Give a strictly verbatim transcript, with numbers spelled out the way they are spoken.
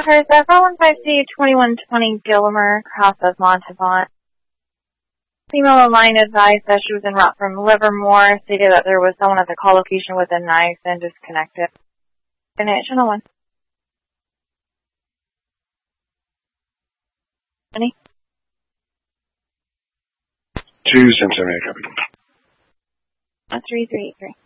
Cars, uh, four one five C twenty-one twenty Gilmer, cross of Montavon. Female line advised that she was en route from Livermore, stated that there was someone at the call location with a knife and disconnected. Channel one. Any? Two, Simpson, copy. three three eight three.